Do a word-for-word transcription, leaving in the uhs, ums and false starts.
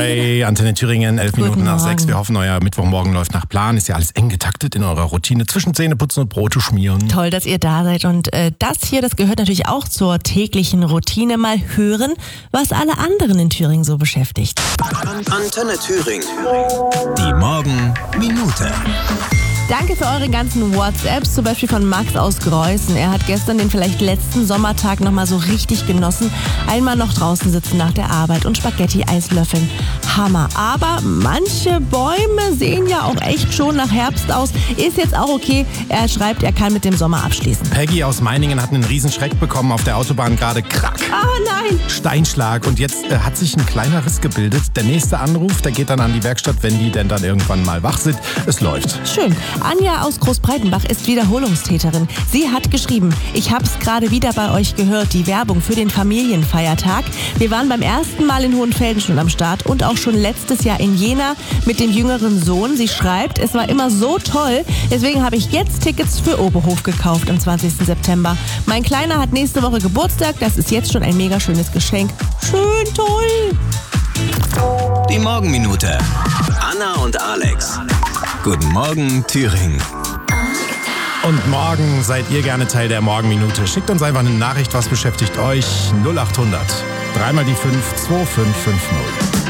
Hey, Antenne Thüringen, elf Guten Minuten nach Morgen. sechs. Wir hoffen, euer Mittwochmorgen läuft nach Plan. Ist ja alles eng getaktet in eurer Routine. Zwischen Zähne putzen und Brote schmieren. Toll, dass ihr da seid. Und äh, das hier, das gehört natürlich auch zur täglichen Routine. Mal hören, was alle anderen in Thüringen so beschäftigt. Antenne Thüringen. Die Morgenminute. Danke für eure ganzen WhatsApps, zum Beispiel von Max aus Greußen. Er hat gestern den vielleicht letzten Sommertag nochmal so richtig genossen. Einmal noch draußen sitzen nach der Arbeit und Spaghetti-Eis löffeln. Hammer. Aber manche Bäume sehen ja auch echt schon nach Herbst aus. Ist jetzt auch okay. Er schreibt, er kann mit dem Sommer abschließen. Peggy aus Meiningen hat einen Riesenschreck bekommen auf der Autobahn gerade. Krack. Ah nein! Steinschlag. Und jetzt äh, hat sich ein kleiner Riss gebildet. Der nächste Anruf, der geht dann an die Werkstatt, wenn die denn dann irgendwann mal wach sind. Es läuft. Schön. Anja aus Großbreitenbach ist Wiederholungstäterin. Sie hat geschrieben, ich hab's gerade wieder bei euch gehört, die Werbung für den Familienfeiertag. Wir waren beim ersten Mal in Hohenfelden schon am Start und auch schon letztes Jahr in Jena mit dem jüngeren Sohn. Sie schreibt, es war immer so toll, deswegen habe ich jetzt Tickets für Oberhof gekauft am zwanzigsten September. Mein Kleiner hat nächste Woche Geburtstag, das ist jetzt schon ein mega schönes Geschenk. Schön toll! Die Morgenminute. Anna und Alex. Guten Morgen, Thüringen. Und morgen seid ihr gerne Teil der Morgenminute. Schickt uns einfach eine Nachricht, was beschäftigt euch. null acht hundert. Dreimal die fünf, zwei fünf fünf null.